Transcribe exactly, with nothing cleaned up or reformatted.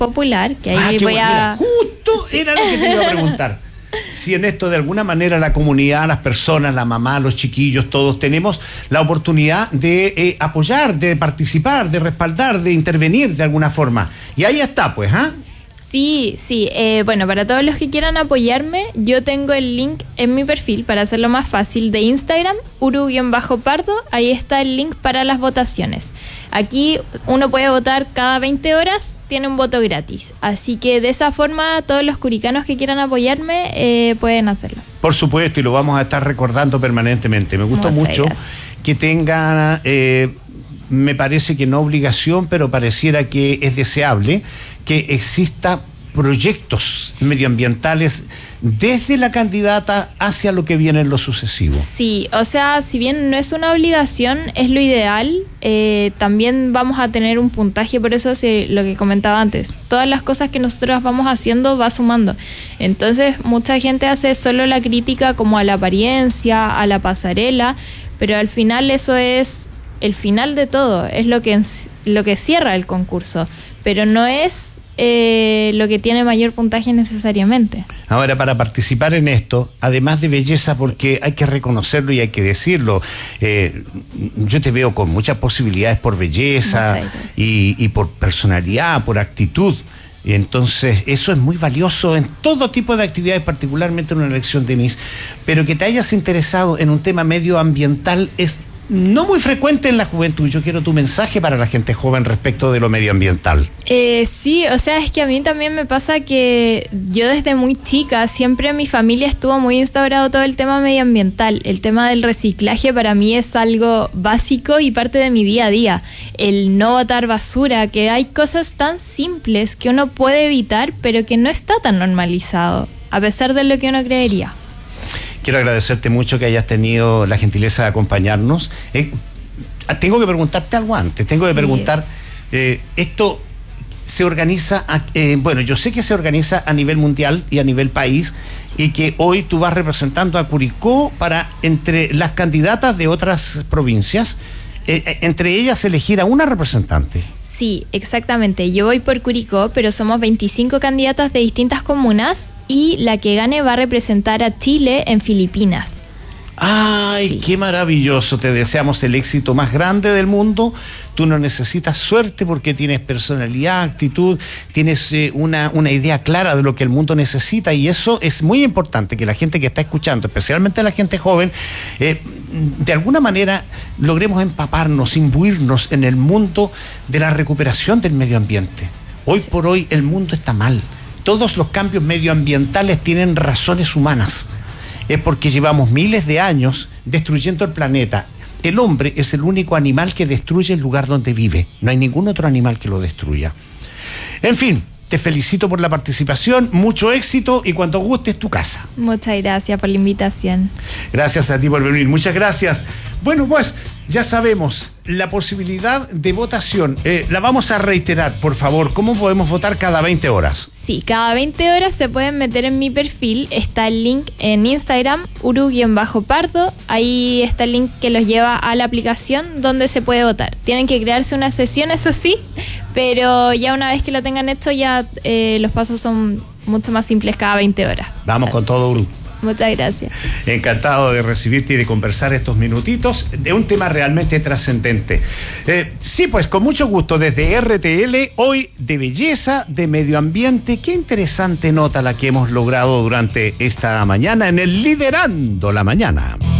popular, que ahí ah, voy bueno, a... mira, justo sí. Era lo que te iba a preguntar. Si en esto de alguna manera la comunidad, las personas, la mamá, los chiquillos, todos tenemos la oportunidad de eh, apoyar, de participar, de respaldar, de intervenir de alguna forma. Y ahí está, pues, ¿ah? ¿eh? Sí, sí. Eh, bueno, para todos los que quieran apoyarme, yo tengo el link en mi perfil para hacerlo más fácil de Instagram, uru-pardo. Ahí está el link para las votaciones. Aquí uno puede votar cada veinte horas, tiene un voto gratis. Así que de esa forma todos los curicanos que quieran apoyarme eh, pueden hacerlo. Por supuesto, y lo vamos a estar recordando permanentemente. Me gustó Muchas mucho gracias. que tengan, eh, me parece que no obligación, pero pareciera que es deseable que exista proyectos medioambientales desde la candidata hacia lo que viene en lo sucesivo. Sí, o sea, si bien no es una obligación, es lo ideal. Eh, también vamos a tener un puntaje, por eso sí, lo que comentaba antes, todas las cosas que nosotros vamos haciendo va sumando. Entonces mucha gente hace solo la crítica como a la apariencia, a la pasarela, pero al final eso es el final de todo, es lo que, lo que cierra el concurso, pero no es eh, lo que tiene mayor puntaje necesariamente. Ahora, para participar en esto, además de belleza, porque hay que reconocerlo y hay que decirlo, eh, yo te veo con muchas posibilidades por belleza y, y por personalidad, por actitud. Y entonces eso es muy valioso en todo tipo de actividades, particularmente en una elección de Miss, pero que te hayas interesado en un tema medioambiental es no muy frecuente en la juventud. Yo quiero tu mensaje para la gente joven respecto de lo medioambiental. Eh, sí, o sea, es que a mí también me pasa que yo desde muy chica, siempre en mi familia estuvo muy instaurado todo el tema medioambiental. El tema del reciclaje para mí es algo básico y parte de mi día a día. El no botar basura, que hay cosas tan simples que uno puede evitar, pero que no está tan normalizado, a pesar de lo que uno creería. Quiero agradecerte mucho que hayas tenido la gentileza de acompañarnos. Eh, tengo que preguntarte algo antes, tengo que sí. preguntar, eh, esto se organiza, a, eh, bueno, yo sé que se organiza a nivel mundial y a nivel país, y que hoy tú vas representando a Curicó para, entre las candidatas de otras provincias, eh, entre ellas elegir a una representante. Sí, exactamente. Yo voy por Curicó, pero somos veinticinco candidatas de distintas comunas y la que gane va a representar a Chile en Filipinas. ¡Ay, sí. Qué maravilloso! Te deseamos el éxito más grande del mundo. Tú no necesitas suerte porque tienes personalidad, actitud, tienes eh, una, una idea clara de lo que el mundo necesita, y eso es muy importante, que la gente que está escuchando, especialmente la gente joven, eh, de alguna manera logremos empaparnos, imbuirnos en el mundo de la recuperación del medio ambiente. Hoy sí. por hoy el mundo está mal. Todos los cambios medioambientales tienen razones humanas. Es porque llevamos miles de años destruyendo el planeta. El hombre es el único animal que destruye el lugar donde vive. No hay ningún otro animal que lo destruya. En fin, te felicito por la participación, mucho éxito, y cuando gustes tu casa. Muchas gracias por la invitación. Gracias a ti por venir, muchas gracias. Bueno, pues ya sabemos, la posibilidad de votación, eh, la vamos a reiterar, por favor. ¿Cómo podemos votar cada veinte horas? Sí, cada veinte horas se pueden meter en mi perfil, está el link en Instagram, uru-pardo, ahí está el link que los lleva a la aplicación donde se puede votar. Tienen que crearse una sesión, eso sí, pero ya una vez que lo tengan hecho, ya eh, los pasos son mucho más simples cada veinte horas. Vamos con todo, Uru. Muchas gracias. Encantado de recibirte y de conversar estos minutitos de un tema realmente trascendente. Eh, sí, pues con mucho gusto desde R T L, hoy de belleza, de medio ambiente. Qué interesante nota la que hemos logrado durante esta mañana en el Liderando la Mañana.